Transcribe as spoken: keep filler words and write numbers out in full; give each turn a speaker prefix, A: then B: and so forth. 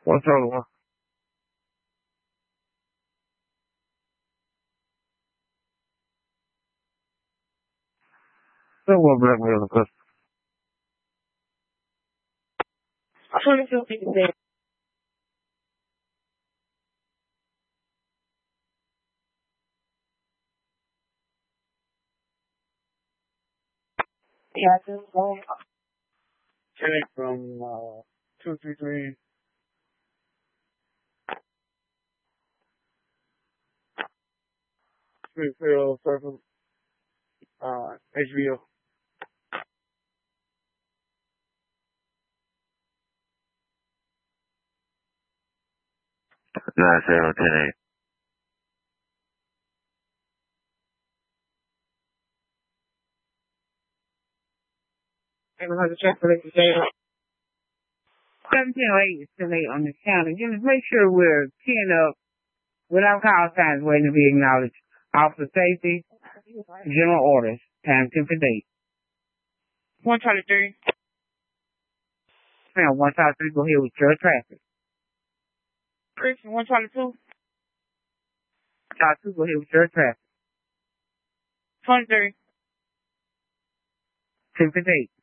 A: What's the other one? Still one blackmail the customer. twenty-two fifty-seven. Yeah, I just go. Kenny from uh, two three three. Springfield Circle. Uh, H B O. Nine zero ten eight. And I have to check for the data. seventeen oh eight is still eight on the counter. Just make sure we're teeing up without call signs waiting to be acknowledged. Officer safety, general orders, time ten for date. one twenty-three. Now, one twenty-three, go ahead with your traffic. Christian, one twenty-two. twenty-two, go ahead with your traffic. twenty-three. ten for date.